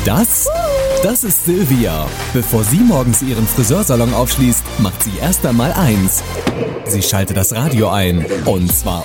Das? Das ist Silvia. Bevor sie morgens ihren Friseursalon aufschließt, macht sie erst einmal eins. Sie schaltet das Radio ein. Und zwar